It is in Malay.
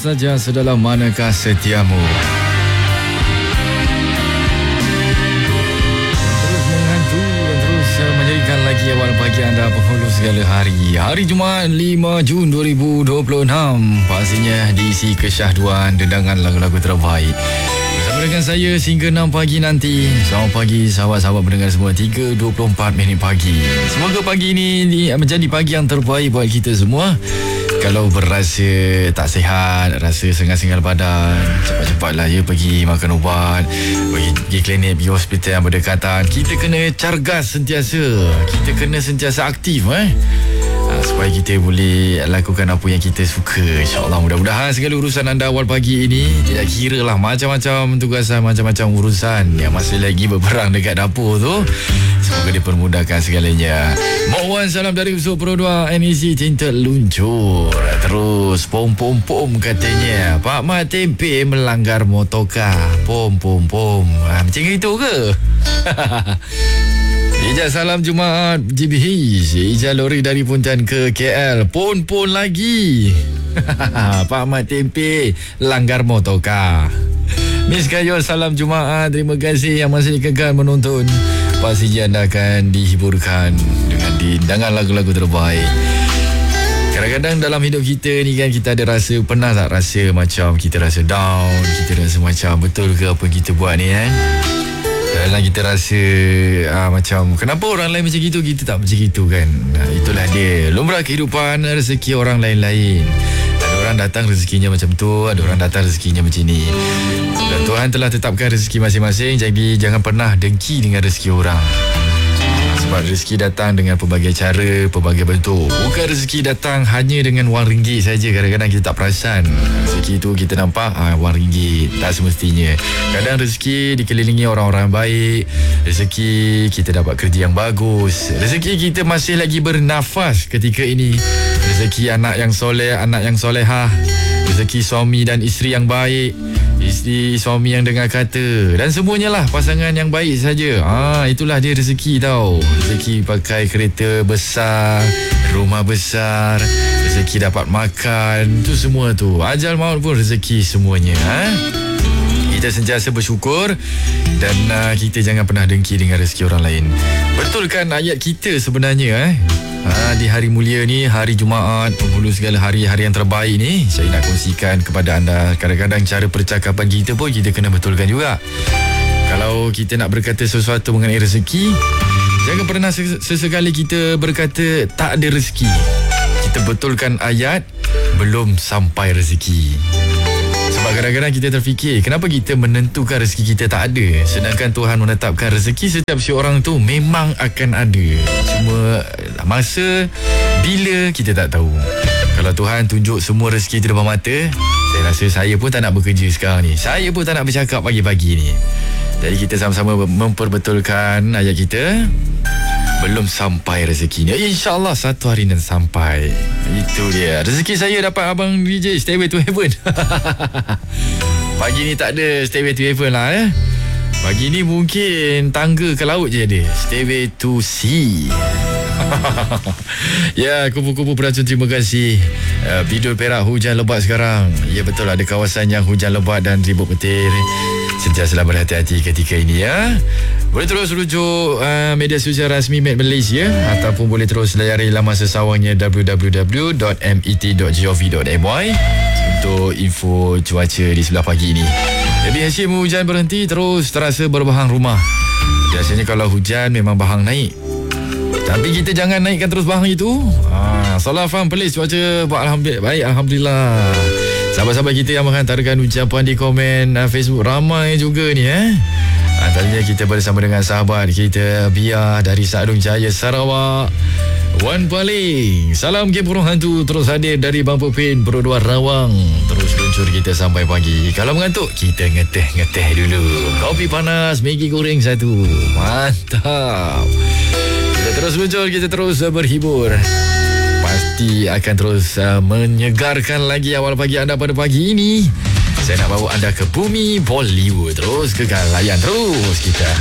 saja sedalam manakah setiamu. Terus menghantu dan terus menjadikan lagi awal pagi anda penghulu segala hari. Hari Jumaat 5 Jun 2026 pastinya diisi kesyahduan dendangan lagu-lagu terbaik. Bersama dengan saya sehingga 6 pagi nanti. Selamat pagi sahabat-sahabat pendengar semua. 3.24 minit pagi. Semoga pagi ini menjadi pagi yang terbaik buat kita semua. Kalau berasa tak sihat, rasa sengal-sengal badan, cepat-cepatlah ya pergi makan ubat, pergi klinik, pergi hospital yang berdekatan. Kita kena cargas sentiasa. Kita kena sentiasa aktif supaya kita boleh lakukan apa yang kita suka. InsyaAllah, mudah-mudahan segala urusan anda awal pagi ini, tidak kira lah macam-macam tugasan, macam-macam urusan yang masih lagi berperang dekat dapur tu, semoga dipermudahkan segalanya. Mohon salam dari Usul Pro 2 NEC Tinta Luncur. Terus pom-pom-pom katanya Pak Mat Tempe melanggar motorkar. Pom-pom-pom, macam itu ke? Ijaz salam Jumaat GBH. Ijaz lori dari Puntan ke KL. Pon-pon lagi. Pak Mat Tempe langgar motorkar. Miss Kayol salam Jumaat. Terima kasih yang masih kekal menonton. Pastinya anda akan dihiburkan dengan dindangan lagu-lagu terbaik. Kadang-kadang dalam hidup kita ni kan, kita ada rasa, pernah tak rasa macam kita rasa down, kita rasa macam betul ke apa kita buat ni kan? Kadang kita rasa macam kenapa orang lain macam gitu, kita tak macam gitu kan. Itulah dia lumrah kehidupan, rezeki orang lain-lain. Ada orang datang rezekinya macam tu, ada orang datang rezekinya macam ni. Dan Tuhan telah tetapkan rezeki masing-masing. Jadi jangan pernah dengki dengan rezeki orang. Sebab rezeki datang dengan pelbagai cara, pelbagai bentuk. Bukan rezeki datang hanya dengan wang ringgit saja. Kadang-kadang kita tak perasan rezeki tu kita nampak wang ringgit. Tak semestinya. Kadang rezeki dikelilingi orang-orang baik. Rezeki kita dapat kerja yang bagus. Rezeki kita masih lagi bernafas ketika ini. Rezeki anak yang soleh, anak yang solehah. Rezeki suami dan isteri yang baik, isteri suami yang dengar kata, dan semuanya lah pasangan yang baik saja. Itulah dia rezeki tau. Rezeki pakai kereta besar, rumah besar, rezeki dapat makan, tu semua tu. Ajal maut pun rezeki semuanya. Kita sentiasa bersyukur dan kita jangan pernah dengki dengan rezeki orang lain. Betul kan ayat kita sebenarnya di hari mulia ni, hari Jumaat, penghulu segala hari-hari yang terbaik ni, saya nak kongsikan kepada anda. Kadang-kadang cara percakapan kita pun kita kena betulkan juga. Kalau kita nak berkata sesuatu mengenai rezeki, jangan pernah sesekali kita berkata tak ada rezeki. Kita betulkan ayat belum sampai rezeki. Sebab kadang-kadang kita terfikir, kenapa kita menentukan rezeki kita tak ada, sedangkan Tuhan menetapkan rezeki setiap seorang tu memang akan ada. Cuma masa bila kita tak tahu. Kalau Tuhan tunjuk semua rezeki di depan mata, saya rasa saya pun tak nak bekerja sekarang ni. Saya pun tak nak bercakap pagi-pagi ni. Jadi kita sama-sama memperbetulkan ayat kita. Belum sampai rezekinya, InsyaAllah satu hari nanti sampai. Itu dia rezeki saya dapat abang DJ Stairway to Heaven. Pagi ni tak ada Stairway to Heaven lah Pagi ni mungkin tangga ke laut je ada, Stairway to Sea. Ya, kupu-kupu peracun, terima kasih. Bidul Perak hujan lebat sekarang. Ya betul, ada kawasan yang hujan lebat dan ribut petir. Sentiasalah berhati-hati ketika ini Boleh terus rujuk media sosial rasmi Met Malaysia, ataupun boleh terus layari laman sesawangnya www.met.gov.my untuk info cuaca di sebelah pagi ini. Jadi Hashim, hujan berhenti terus terasa berbahang rumah. Biasanya kalau hujan memang bahang naik, tapi kita jangan naikkan terus bahang itu. Salah faham pelis, cuaca baik Alhamdulillah. Sahabat-sahabat kita yang menghantarkan ucapan di komen Facebook ramai juga ni Antaranya kita bersama dengan sahabat kita Bia dari Sadung Jaya, Sarawak. Wan Paling, salam game burung hantu terus hadir dari Bumper Pain Pro 2 Rawang. Terus luncur kita sampai pagi. Kalau mengantuk, kita ngeteh dulu. Kopi panas, Maggi goreng satu. Mantap. Kita terus luncur, kita terus berhibur. Pasti akan terus menyegarkan lagi awal pagi anda pada pagi ini. Saya nak bawa anda ke bumi Bollywood. Terus kekal layan terus kita.